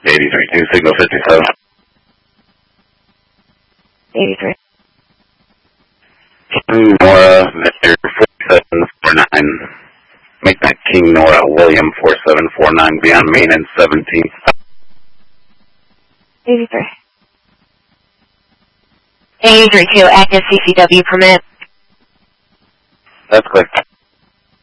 83, 2 signal 57. 83. King Nora, Victor 4749. Make that King Nora, William 4749, beyond Main and 17th. 83. 83, 2, active CCW permit. That's clicked.